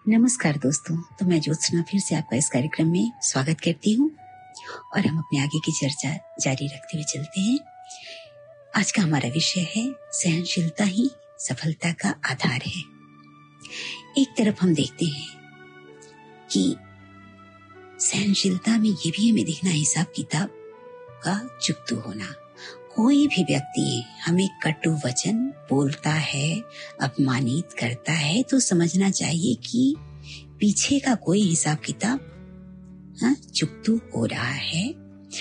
नमस्कार दोस्तों, तो मैं ज्योत्सना फिर से आपका इस कार्यक्रम में स्वागत करती हूँ और हम अपने आगे की चर्चा जारी रखते हुए चलते हैं। आज का हमारा विषय है सहनशीलता ही सफलता का आधार है। एक तरफ हम देखते हैं कि सहनशीलता में ये भी हमें देखना हिसाब किताब का चुकतू होना। कोई भी व्यक्ति हमें कटु वचन बोलता है, अपमानित करता है, तो समझना चाहिए कि पीछे का कोई हिसाब किताब चुकतू हो रहा है